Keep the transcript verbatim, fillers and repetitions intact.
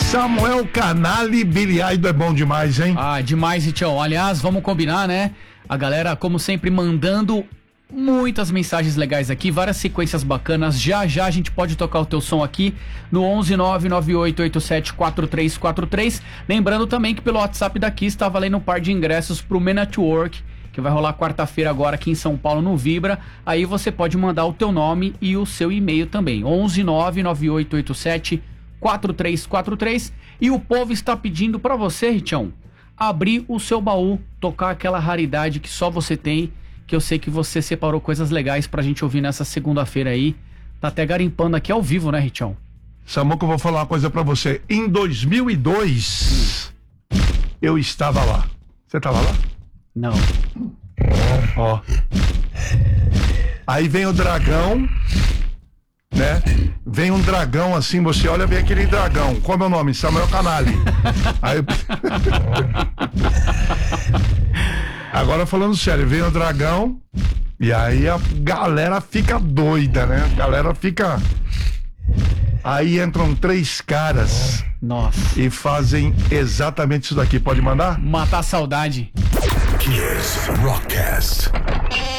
Samuel Canali, Billy Idol é bom demais, hein? Ah, demais, Itião. Aliás, vamos combinar, né? A galera, como sempre, mandando muitas mensagens legais aqui, várias sequências bacanas. Já já a gente pode tocar o teu som aqui no onze nove nove oito oito sete quatro três quatro três. Lembrando também que pelo WhatsApp daqui está valendo um par de ingressos pro Men at Work, que vai rolar quarta-feira agora aqui em São Paulo no Vibra. Aí você pode mandar o teu nome e o seu e-mail também. onze nove nove oito oito sete quatro três quatro três. E o povo está pedindo pra você, Ritião, abrir o seu baú, tocar aquela raridade que só você tem, que eu sei que você separou coisas legais pra gente ouvir nessa segunda-feira aí. Tá até garimpando aqui ao vivo, né, Ritião? Samuca, eu vou falar uma coisa pra você. Em dois mil e dois, hum. eu estava lá. Você tava lá? Não. Ó. Aí vem o dragão, né? Vem um dragão assim, você olha, vem aquele dragão. Qual é o meu nome? Samuel Canali. Aí... Agora falando sério, vem o dragão e aí a galera fica doida, né? A galera fica... Aí entram três caras. Nossa. E fazem exatamente isso daqui. Pode mandar? Matar a saudade. Kiss Rockcast.